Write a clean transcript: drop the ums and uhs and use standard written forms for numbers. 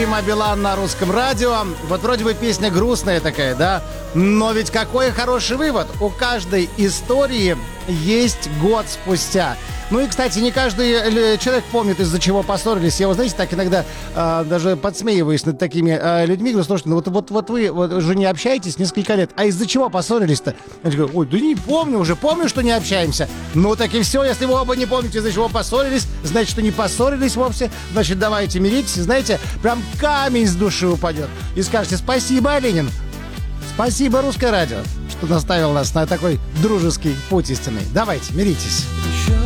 Дима Билан на Русском радио. Вот вроде бы песня грустная такая, да? Но ведь какой хороший вывод. У каждой истории есть год спустя. Ну и, кстати, не каждый человек помнит, из-за чего поссорились. Я, вот, знаете, так иногда даже подсмеиваюсь над такими людьми. Говорю, слушайте, ну вот вы уже не общаетесь несколько лет, а из-за чего поссорились-то? Я говорю, ой, да не помню уже, помню, что не общаемся. Ну так и все, если вы оба не помните, из-за чего поссорились, значит, что не поссорились вовсе. Значит, давайте миритесь, знаете, прям камень с души упадет. И скажете, спасибо, Ленин. Спасибо, Русское радио, что наставил нас на такой дружеский путь истинный. Давайте, миритесь.